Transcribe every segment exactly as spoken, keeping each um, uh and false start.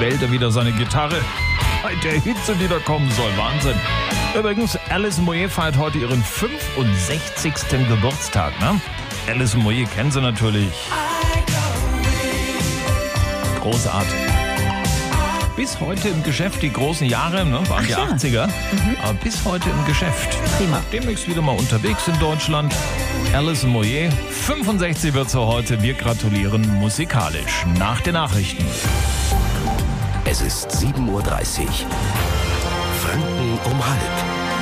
schwellt er wieder seine Gitarre. Bei der Hitze, die da kommen soll. Wahnsinn. Übrigens, Alison Moyet feiert heute ihren fünfundsechzigsten Geburtstag. Ne? Alison Moyet kennen Sie natürlich. Großartig. Bis heute im Geschäft, die großen Jahre, ne, waren Ach die ja. achtziger, Mhm. aber bis heute im Geschäft. Prima. Demnächst wieder mal unterwegs in Deutschland. Alison Moyet, fünfundsechzig wird sie heute. Wir gratulieren musikalisch. Nach den Nachrichten. Es ist sieben Uhr dreißig. Franken um halb.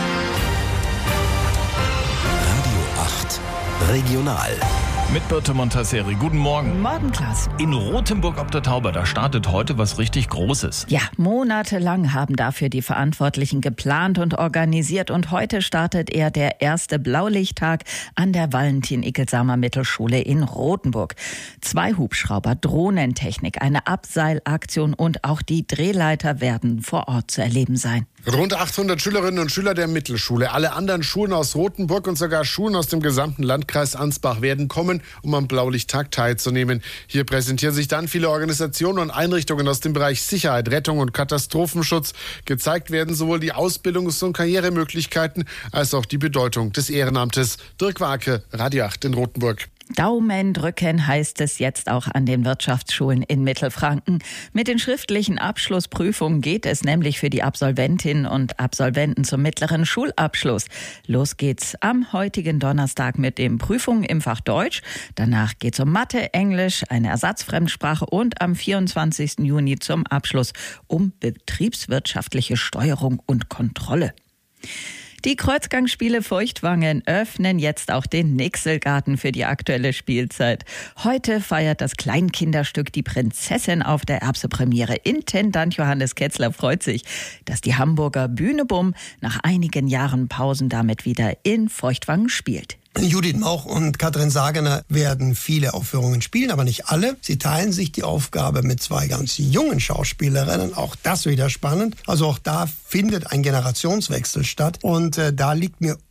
Radio acht Regional. Mit Birte Montasseri. Guten Morgen. Morgen, Klaas. In Rothenburg ob der Tauber, da startet heute was richtig Großes. Ja, monatelang haben dafür die Verantwortlichen geplant und organisiert und heute startet er der erste Blaulichttag an der Valentin-Ickelsamer Mittelschule in Rothenburg. Zwei Hubschrauber, Drohnentechnik, eine Abseilaktion und auch die Drehleiter werden vor Ort zu erleben sein. Rund achthundert Schülerinnen und Schüler der Mittelschule, alle anderen Schulen aus Rothenburg und sogar Schulen aus dem gesamten Landkreis Ansbach werden kommen, um am Blaulichttag teilzunehmen. Hier präsentieren sich dann viele Organisationen und Einrichtungen aus dem Bereich Sicherheit, Rettung und Katastrophenschutz. Gezeigt werden sowohl die Ausbildungs- und Karrieremöglichkeiten als auch die Bedeutung des Ehrenamtes. Dirk Warke, Radio acht in Rothenburg. Daumen drücken heißt es jetzt auch an den Wirtschaftsschulen in Mittelfranken. Mit den schriftlichen Abschlussprüfungen geht es nämlich für die Absolventinnen und Absolventen zum mittleren Schulabschluss. Los geht's am heutigen Donnerstag mit den Prüfungen im Fach Deutsch. Danach geht's um Mathe, Englisch, eine Ersatzfremdsprache und am vierundzwanzigsten Juni zum Abschluss um betriebswirtschaftliche Steuerung und Kontrolle. Die Kreuzgangsspiele Feuchtwangen öffnen jetzt auch den Nixelgarten für die aktuelle Spielzeit. Heute feiert das Kleinkinderstück Die Prinzessin auf der Erbse Premiere. Intendant Johannes Ketzler freut sich, dass die Hamburger Bühne Bumm nach einigen Jahren Pausen damit wieder in Feuchtwangen spielt. Judith Mauch und Katrin Sagener werden viele Aufführungen spielen, aber nicht alle. Sie teilen sich die Aufgabe mit zwei ganz jungen Schauspielerinnen. Auch das wieder spannend. Also auch da findet ein Generationswechsel statt. Und äh, da liegt mir